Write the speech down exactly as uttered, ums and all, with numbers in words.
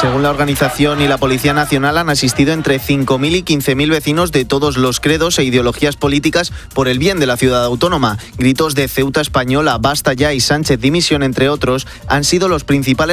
Según la organización y la Policía Nacional, han asistido entre cinco mil y quince mil vecinos de todos los credos e ideologías políticas por el bien de la ciudad autónoma. Gritos de Ceuta española, Basta ya y Sánchez dimisión, entre otros, han sido los principales